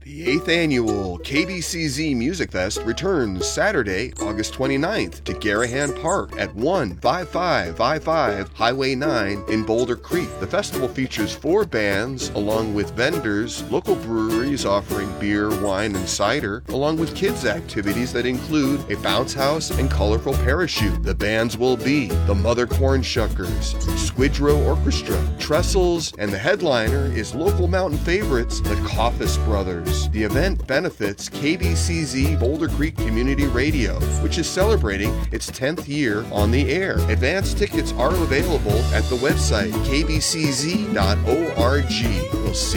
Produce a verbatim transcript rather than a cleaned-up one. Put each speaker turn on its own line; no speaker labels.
The eighth annual K B C Z Music Fest returns Saturday, August twenty-ninth to Garahan Park at one five five five five Highway nine in Boulder Creek. The festival features four bands along with vendors, local breweries offering beer, wine, and cider, along with kids' activities that include a bounce house and colorful parachute. The bands will be the Mother Cornshuckers, Squidrow Orchestra, Trestles, and the headliner is local mountain favorites, the Coffis Brothers. The event benefits K B C Z Boulder Creek Community Radio, which is celebrating its tenth year on the air. Advance tickets are available at the website k b c z dot org. We'll see